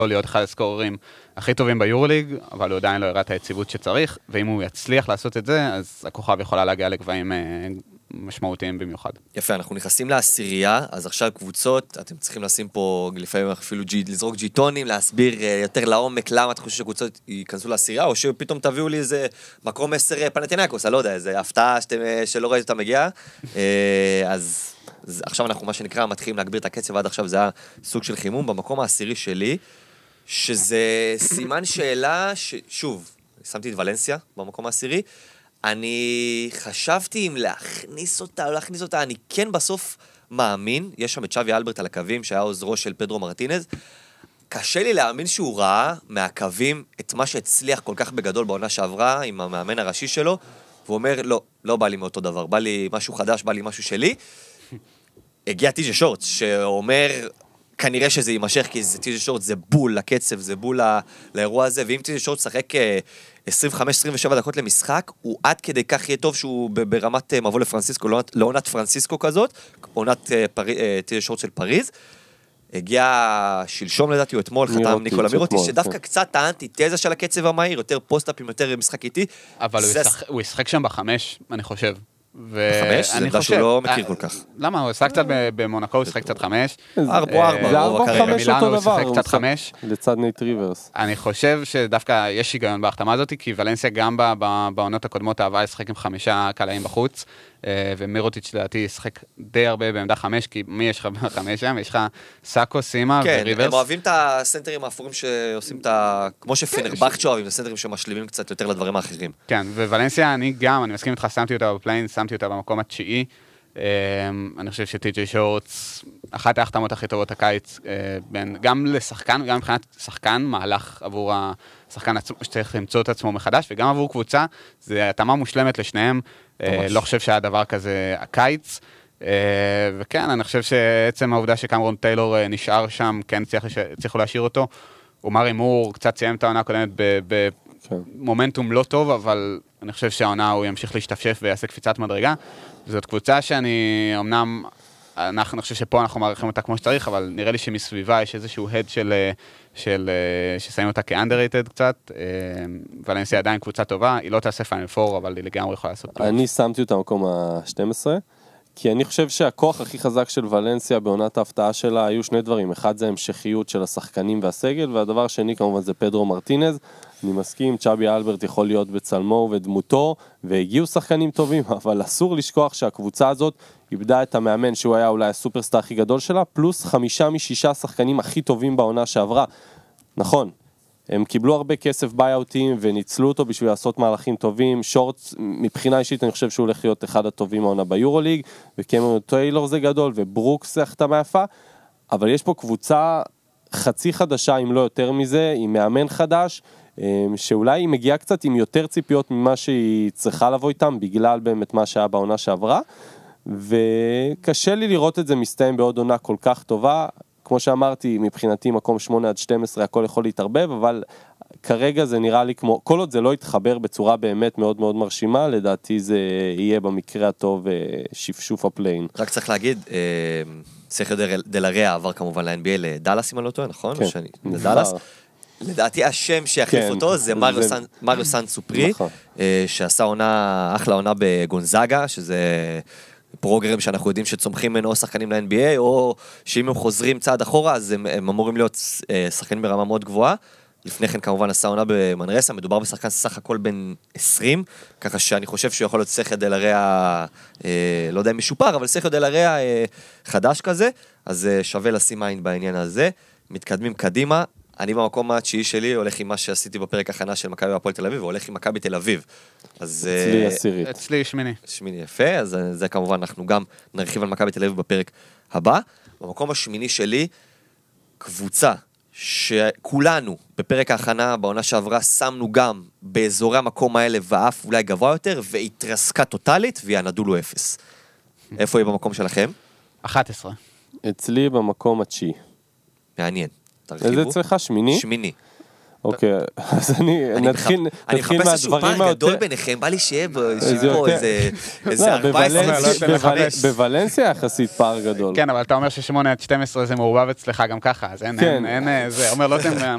להיות אחד הסקוררים הכי טובים ביורוליג, אבל הוא עדיין לא הראה את היציבות שצריך, ואם הוא יצליח לעשות את זה, אז הכוכב יכולה להגיע לגבהים משמעותיים במיוחד. יפה, אנחנו נכנסים לעשירייה, אז עכשיו קבוצות, אתם צריכים לשים פה, לפעמים אפילו לזרוק ג'יטונים, להסביר יותר לעומק למה אתם חושבים שקבוצות ייכנסו לעשירייה, או שפתאום תביאו לי איזה מקום 10 פנתינייקוס, אני לא יודע, איזה הפתעה שלא ראיתי אותה מגיעה, אז עכשיו אנחנו מה שנקרא מתחילים להגביר את הקצב, עד עכשיו זה היה סוג של חימום, במקום העשירי שלי, שזה סימן שאלה ששוב, שמתי את ולנסיה במקום העשירי, אני חשבתי אם להכניס אותה או להכניס אותה, אני כן בסוף מאמין, יש שם את שווי אלברט על הקווים, שהיה עוזרו של פדרו מרטינז, קשה לי להאמין שהוא ראה מהקווים את מה שהצליח כל כך בגדול בעונה שעברה, עם המאמן הראשי שלו, והוא אומר, לא בא לי מאותו דבר, בא לי משהו חדש, בא לי משהו שלי. הגיע טי.ג'יי שורטס, שאומר, כנראה שזה יימשך, כי טי.ג'יי שורטס זה בול לקצב, זה בול לאירוע הזה, ואם טי.ג'יי שורטס שחק 25-27 דקות למשחק, הוא עד כדי כך יהיה טוב שהוא ברמת מבוא לפרנסיסקו, לעונת פרנסיסקו כזאת, עונת טי.ג'יי שורטס של פריז, הגיע שלשום לדעתי, הוא אתמול חתם עם ניקולה מירוטיץ', שדווקא קצת טענתי תזה של הקצב המהיר, יותר פוסט-אפים, יותר משחק איתי. אבל הוא ישחק שם בחמש, אני חושב. חמש? זה דע שהוא לא מכיר כל כך. למה? הוא עשה קצת במונקו, הוא שחק קצת 5. 4-4. זה 4-5 אותו דבר. הוא שחק קצת 5. לצד נייט ריברס. אני חושב שדווקא יש היגיון בהחתמה הזאת, כי ולנסיה גם בעונות הקודמות אהבה לשחק עם 5 קלעים בחוץ, ומירוטיץ' לדעתי ישחק די הרבה בעמדה 5, כי מי יש לך ב5 שם? יש לך סאקו, סימה וריברס. כן, הם אוהבים את הסנטרים האפורים שעושים את כמו שפנרבכצ'ו אוהבים, הסנטרים שמשלימים קצת יותר לדברים האחרים. כן, וולנסיה אני מסכים איתך, שמתי אותה בפליין, שמתי אותה במקום התשיעי. אני חושב שטי.ג'יי שורטס, אחת ההחתמות הכי טובות הקיץ, גם לשחקן, גם מבחינת שחקן, מהלך עבור השחקן שצריך למצוא את עצמו מחדש, וגם עבור קבוצה, זה התאמה מושלמת לשניהם, לא חושב שהיה דבר כזה הקיץ, וכן, אני חושב שעצם העובדה שקמרון טיילור נשאר שם, כן צריכו להשאיר אותו, אומר אימור, קצת סיים את העונה הקודמת במומנטום לא טוב, אבל אני חושב שהעונה הוא ימשיך להשתפשף ויעשה קפיצת מדרגה. זאת קבוצה שאני, אמנם, אני חושב שפה אנחנו מעריכים אותה כמו שצריך, אבל נראה לי שמסביבה יש איזשהו הד ששמים אותה כ-underrated קצת. ולנסיה עדיין קבוצה טובה, היא לא תעשה פיינל 4, אבל היא לגמרי יכולה לעשות. אני שמתי אותה במקום ה-12, כי אני חושב שהכוח הכי חזק של ולנסיה בעונת ההפתעה שלה היו שני דברים. אחד זה המשכיות של השחקנים והסגל, והדבר השני כמובן זה פדרו מרטינז. אני מסכים, צ'אבי אלברט יכול להיות בצלמו ודמותו, והגיעו שחקנים טובים, אבל אסור לשכוח שהקבוצה הזאת איבדה את המאמן שהוא היה אולי הסופרסטאר הכי גדול שלה, פלוס 5 מ-6 השחקנים הכי טובים בעונה שעברה. נכון, הם קיבלו הרבה כסף ביי-אוטים וניצלו אותו בשביל לעשות מהלכים טובים. שורטס, מבחינה אישית אני חושב שהוא הולך להיות אחד הטובים העונה ביורוליג, וקמרון טיילור זה גדול, וברוקס זה החתמה יפה, אבל יש פה קבוצה חצי חדשה, אם לא יותר מזה, עם מאמן חדש, שאולי היא מגיעה קצת עם יותר ציפיות ממה שהיא צריכה לבוא איתם, בגלל באמת מה שהיה בעונה שעברה, וקשה לי לראות את זה מסתיים בעוד עונה כל כך טובה. כמו שאמרתי, מבחינתי מקום 8 עד 12 הכל יכול להתערבב, אבל כרגע זה נראה לי כמו, כל עוד זה לא יתחבר בצורה באמת מאוד מאוד מרשימה, לדעתי זה יהיה במקרה הטוב שפשוף הפליין. רק צריך להגיד, סרחיו דלריה עבר כמובן ל-NBA לדלס, אם אני לא טועה, נכון? כן. לדלס. לדעתי השם שיחליף אותו זה מריו סן סופרי, שעשה אחלה עונה בגונזאגה, שזה פרוגרם שאנחנו יודעים שצומחים ממנו או שחקנים ל-NBA, או שאם הם חוזרים צעד אחורה, אז הם אמורים להיות שחקנים ברמה מאוד גבוהה. לפני כן כמובן עשה עונה במנרסה, מדובר בשחקן סך הכל בין 20, ככה שאני חושב שהוא יכול להיות סרחיו דלריה, לא יודע אם משופר, אבל סרחיו דלריה חדש כזה, אז שווה לשים עין בעניין הזה. מתקדמים קדימה, אני במקום התשיעי שלי הולך עם מה שעשיתי בפרק הכנה של מכבי הפועל תל אביב, והולך עם מכבי תל אביב. אצלי עשירית. אצלי שמיני. שמיני יפה, אז זה כמובן אנחנו גם נרחיב על מכבי תל אביב בפרק הבא. במקום השמיני שלי, קבוצה שכולנו בפרק ההכנה בעונה שעברה שמנו גם באזורי המקום האלה ואף אולי גבוה יותר, והתרסקה טוטלית, והיא הנדולו 0. איפה היא במקום שלכם? 11. אצלי במקום התשיעי. מעניין. איזה אצלך? שמיני? שמיני. אוקיי, אז נתחיל מהדברים... אני מחפש איזשהו פער גדול ביניכם, בא לי שיהיה פה איזה 14. בוולנסיה יחסית פער גדול. כן, אבל אתה אומר ש8 עד 12 זה מעורבב אצלך גם ככה, אז אין זה, אומר לא אתם